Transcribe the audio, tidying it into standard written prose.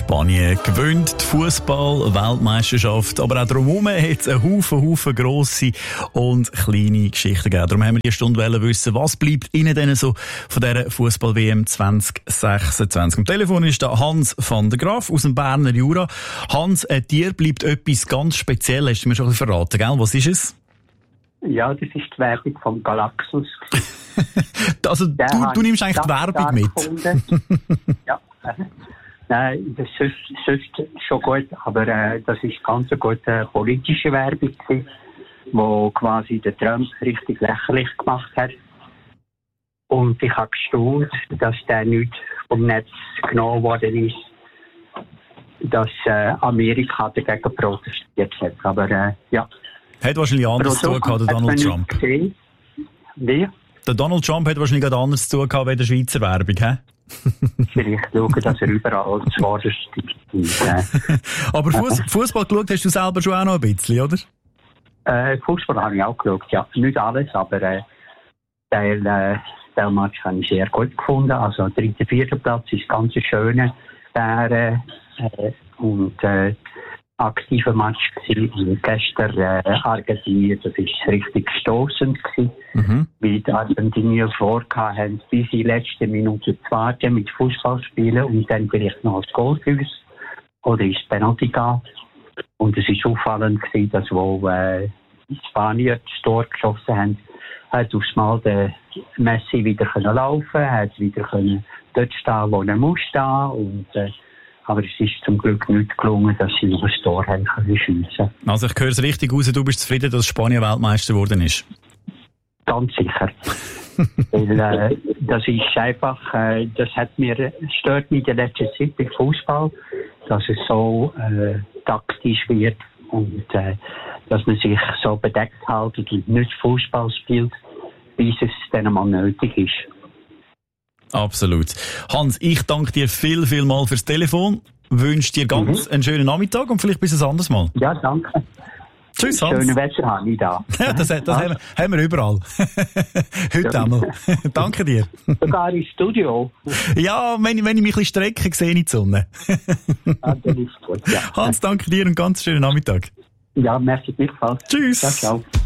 Spanien gewinnt die Fußball-Weltmeisterschaft, aber auch drumherum hat es einen Haufen grosse und kleine Geschichten gegeben. Darum haben wir diese Stunde wissen, was bleibt Ihnen denn so von dieser Fußball-WM 2026. Am Telefon ist da Hans van der Graaf aus dem Berner Jura. Hans, dir bleibt etwas ganz Spezielles, hast du mir schon ein bisschen verraten, gell? Was ist es? Ja, das ist die Werbung vom Galaxus. Also du nimmst eigentlich die Werbung mit? Ja. Nein, das ist sonst schon gut, aber das ist ganz eine gute politische Werbung gewesen, wo quasi der Trump richtig lächerlich gemacht hat. Und ich habe gestaunt, dass der nicht vom Netz genommen worden ist, dass Amerika dagegen protestiert hat. Aber ja. Hat wahrscheinlich anders zu tun gehabt, der Donald Trump. Wie? Der Donald Trump hat wahrscheinlich anders zu tun gehabt wie der Schweizer Werbung, hä? Vielleicht schauen, dass er überall zuvorderst ist. Aber Fußball geschaut hast du selber schon auch noch ein bisschen, oder? Fußball habe ich auch geschaut, ja. Nicht alles, aber der Match habe ich sehr gut gefunden. Also 3. 4. Platz ist ganz schön. Und aktiver Match gewesen. Und gestern Argentinien, das ist richtig stossend gewesen, weil die Argentinier vorhatten, bis in die letzte Minute zu warten mit Fußball spielen und dann vielleicht noch das Goal für uns oder ins Penalty gehen. Und es ist auffallend gewesen, dass wo die Spanier das Tor geschossen haben, hat aufs Mal der Messi wieder laufen können, hat wieder dort stehen, wo er muss stehen. Und aber es ist zum Glück nicht gelungen, dass sie noch ein Tor haben schiessen. Also ich höre es richtig raus, du bist zufrieden, dass Spanien Weltmeister geworden ist? Ganz sicher. Weil das ist einfach, stört mich in der letzten Zeit beim Fußball, dass es so taktisch wird und dass man sich so bedeckt hält und nicht Fußball spielt, bis es dann einmal nötig ist. Absolut. Hans, ich danke dir viel mal fürs Telefon. Wünsche dir ganz einen schönen Nachmittag und vielleicht bis ein anderes Mal. Ja, danke. Tschüss, Hans. Schöne Wetter habe ich da. Ja, das haben wir überall. Heute einmal. Danke dir. Sogar im Studio. Ja, wenn ich mich ein bisschen strecke, sehe ich die Sonne. Dann ist gut, ja. Hans, danke dir und ganz schönen Nachmittag. Ja, merci gleichfalls. Tschüss. Ciao.